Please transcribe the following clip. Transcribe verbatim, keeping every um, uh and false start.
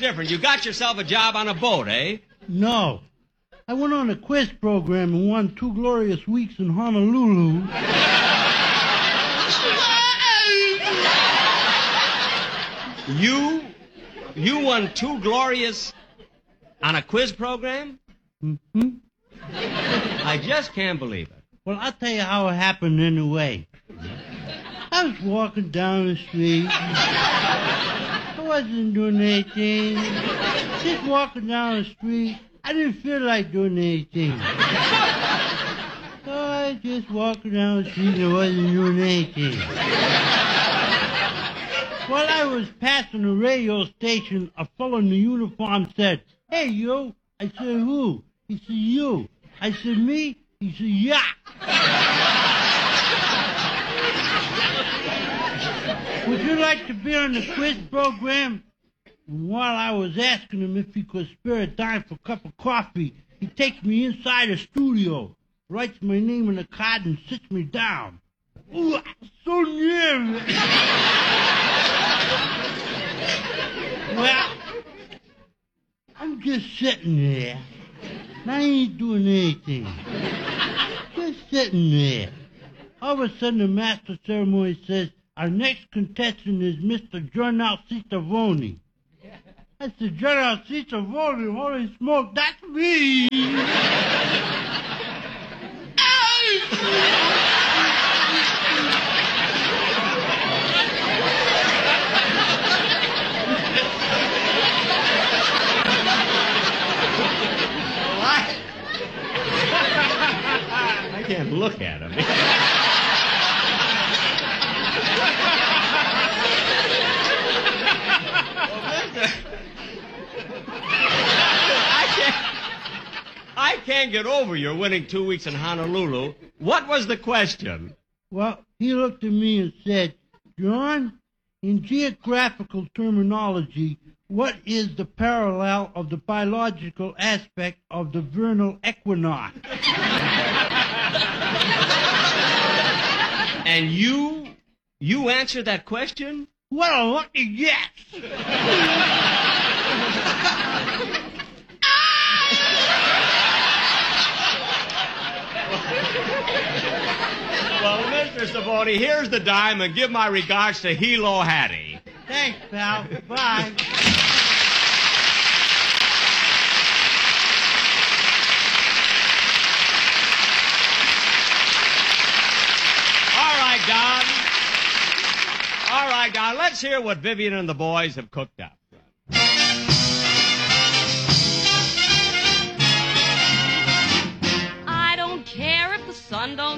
different. You got yourself a job on a boat, eh? No. I went on a quiz program and won two glorious weeks in Honolulu. You, you won two glorious on a quiz program? Mm-hmm. I just can't believe it. Well, I'll tell you how it happened anyway. I was walking down the street. I wasn't doing anything. Just walking down the street. I didn't feel like doing anything. So I just walked down the street and I wasn't doing anything. While I was passing a radio station, a fellow in the uniform said, "Hey, you." I said, "Who?" He said, "You." I said, "Me?" He said, "Yeah." Would you like to be on the quiz program? And while I was asking him if he could spare a dime for a cup of coffee, he takes me inside a studio, writes my name on a card, and sits me down. Ooh, I'm so nervous. Well, I'm just sitting there, and I ain't doing anything. Just sitting there. All of a sudden, the master of ceremony says, "Our next contestant is Mister Jornal Citavoni." I said, "Jornal Citavoni, holy smoke, that's me." I can't look at him. I can't get over your winning two weeks in Honolulu. What was the question? Well, he looked at me and said, "John, in geographical terminology, what is the parallel of the biological aspect of the vernal equinox?" And you, you answered that question? What a lucky guess! Well, Mister Savoni, here's the dime, and give my regards to Hilo Hattie. Thanks, pal. Bye. All right, Don. All right, Don, let's hear what Vivian and the boys have cooked up. I don't care if the sun don't